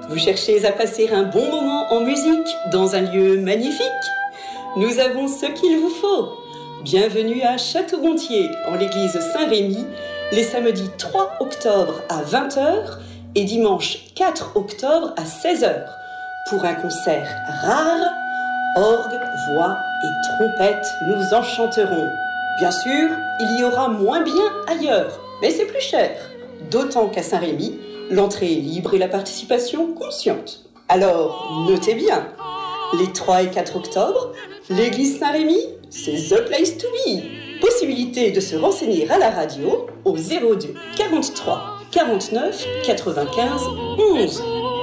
Vous cherchez à passer un bon moment en musique dans un lieu magnifique? Nous avons ce qu'il vous faut. Bienvenue à Château-Gontier, en l'église Saint-Rémy, les samedis 3 octobre à 20h et dimanche 4 octobre à 16h, pour un concert rare, orgue, voix et trompette nous enchanteront. Bien sûr, il y aura moins bien ailleurs, mais c'est plus cher. D'autant qu'à Saint-Rémy, l'entrée est libre et la participation consciente. Alors, notez bien, les 3 et 4 octobre, l'église Saint-Rémy, c'est the place to be. Possibilité de se renseigner à la radio au 02 43 49 95 11.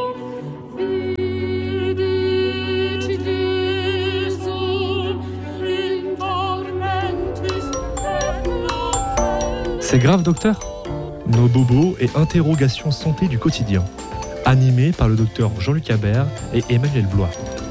C'est grave, docteur? Nos bobos et interrogations santé du quotidien. Animé par le docteur Jean-Luc Habert et Emmanuel Blois.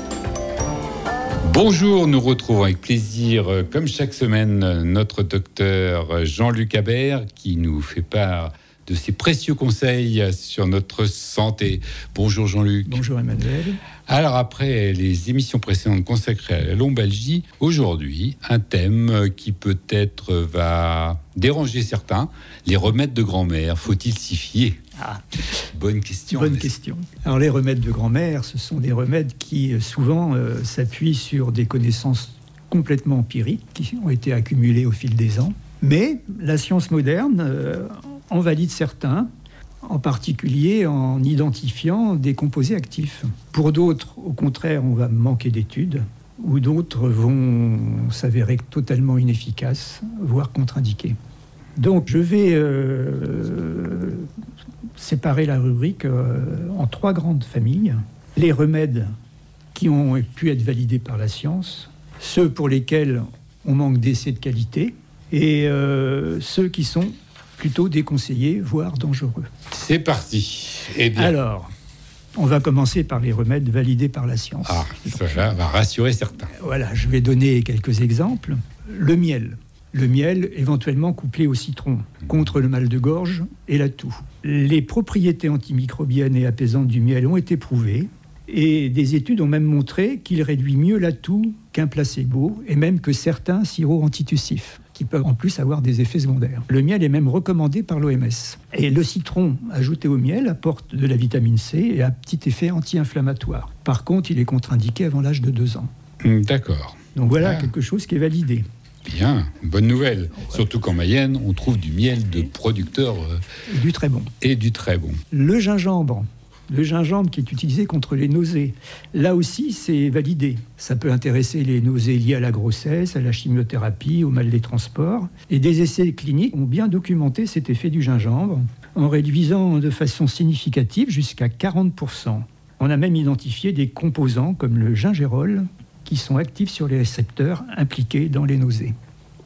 Bonjour, nous retrouvons avec plaisir, comme chaque semaine, notre docteur Jean-Luc Habert qui nous fait part de ses précieux conseils sur notre santé. Bonjour Jean-Luc. Bonjour Emmanuel. Alors après les émissions précédentes consacrées à la lombalgie, aujourd'hui, un thème qui peut-être va déranger certains, les remèdes de grand-mère. Faut-il s'y fier? Bonne question. Bonne question. Alors les remèdes de grand-mère, ce sont des remèdes qui souvent s'appuient sur des connaissances complètement empiriques qui ont été accumulées au fil des ans. Mais la science moderne en valide certains, en particulier en identifiant des composés actifs. Pour d'autres, au contraire, on va manquer d'études, ou d'autres vont s'avérer totalement inefficaces, voire contre-indiqués. Donc je vais séparer la rubrique en 3 grandes familles. Les remèdes qui ont pu être validés par la science, ceux pour lesquels on manque d'essais de qualité, et ceux qui sont plutôt déconseillés, voire dangereux. C'est parti. Eh bien. Alors, on va commencer par les remèdes validés par la science. Ça va rassurer certains. Voilà, je vais donner quelques exemples. Le miel. Le miel, éventuellement couplé au citron, contre le mal de gorge et la toux. Les propriétés antimicrobiennes et apaisantes du miel ont été prouvées, et des études ont même montré qu'il réduit mieux la toux qu'un placebo, et même que certains sirops antitussifs, qui peuvent en plus avoir des effets secondaires. Le miel est même recommandé par l'OMS. Et le citron ajouté au miel apporte de la vitamine C et un petit effet anti-inflammatoire. Par contre, il est contre-indiqué avant l'âge de 2 ans. D'accord. Donc voilà quelque chose qui est validé. Bien, bonne nouvelle. Surtout qu'en Mayenne, on trouve du miel de producteurs... Et du très bon. Et du très bon. Le gingembre. Le gingembre qui est utilisé contre les nausées. Là aussi, c'est validé. Ça peut intéresser les nausées liées à la grossesse, à la chimiothérapie, au mal des transports. Et des essais cliniques ont bien documenté cet effet du gingembre, en réduisant de façon significative jusqu'à 40%. On a même identifié des composants comme le gingérol qui sont actifs sur les récepteurs impliqués dans les nausées.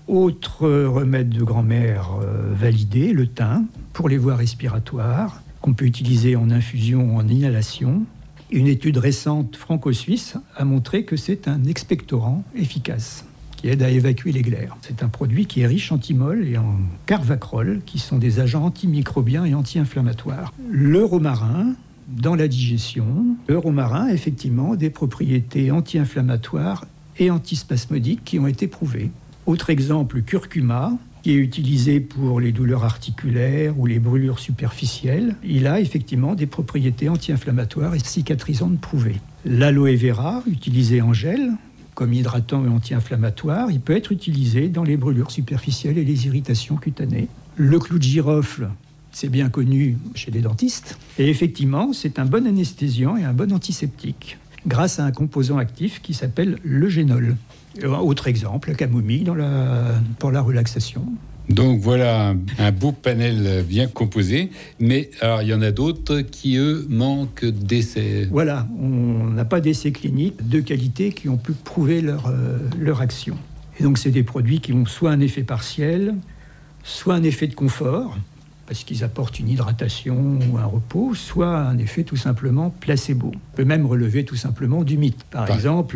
Autre remède de grand-mère validé, le thym, pour les voies respiratoires, qu'on peut utiliser en infusion ou en inhalation. Une étude récente franco-suisse a montré que c'est un expectorant efficace qui aide à évacuer les glaires. C'est un produit qui est riche en thymol et en carvacrol, qui sont des agents antimicrobiens et anti-inflammatoires. Le romarin, dans la digestion, le romarin a effectivement des propriétés anti-inflammatoires et antispasmodiques qui ont été prouvées. Autre exemple, curcuma, qui est utilisé pour les douleurs articulaires ou les brûlures superficielles. Il a effectivement des propriétés anti-inflammatoires et cicatrisantes prouvées. L'aloe vera, utilisé en gel, comme hydratant et anti-inflammatoire, il peut être utilisé dans les brûlures superficielles et les irritations cutanées. Le clou de girofle, c'est bien connu chez les dentistes. Et effectivement, c'est un bon anesthésiant et un bon antiseptique, grâce à un composant actif qui s'appelle le génol. Autre exemple, la camomille pour la relaxation. Donc voilà un beau panel bien composé, mais alors il y en a d'autres qui, eux, manquent d'essais. Voilà, on n'a pas d'essais cliniques de qualité qui ont pu prouver leur action. Et donc c'est des produits qui ont soit un effet partiel, soit un effet de confort, parce qu'ils apportent une hydratation ou un repos, soit un effet tout simplement placebo. On peut même relever tout simplement du mythe. Par exemple,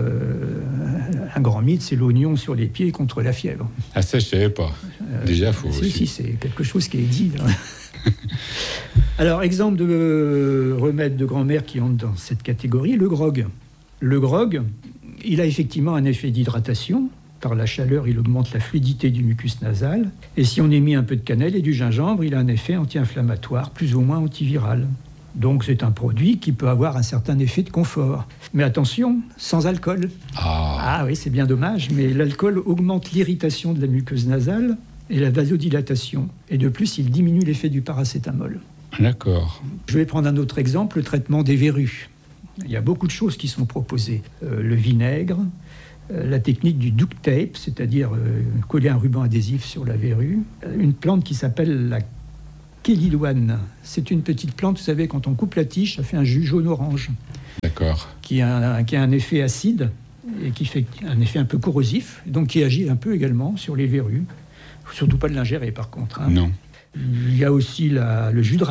un grand mythe, c'est l'oignon sur les pieds contre la fièvre. Ah ça, je ne savais pas. Déjà, il faut... Si, c'est quelque chose qui est dit. Alors, exemple de remède de grand-mère qui entre dans cette catégorie, le grog. Le grog, il a effectivement un effet d'hydratation. Par la chaleur, il augmente la fluidité du mucus nasal. Et si on y met un peu de cannelle et du gingembre, il a un effet anti-inflammatoire, plus ou moins antiviral. Donc c'est un produit qui peut avoir un certain effet de confort. Mais attention, sans alcool. Ah oui, c'est bien dommage, mais l'alcool augmente l'irritation de la muqueuse nasale et la vasodilatation. Et de plus, il diminue l'effet du paracétamol. D'accord. Je vais prendre un autre exemple, le traitement des verrues. Il y a beaucoup de choses qui sont proposées. Le vinaigre, la technique du duct tape, c'est-à-dire coller un ruban adhésif sur la verrue. Une plante qui s'appelle la kéliloane. C'est une petite plante, vous savez, quand on coupe la tige, ça fait un jus jaune-orange. D'accord. Qui a un effet acide et qui fait un effet un peu corrosif, donc qui agit un peu également sur les verrues. Surtout pas de l'ingérer, par contre. Non. Il y a aussi le jus de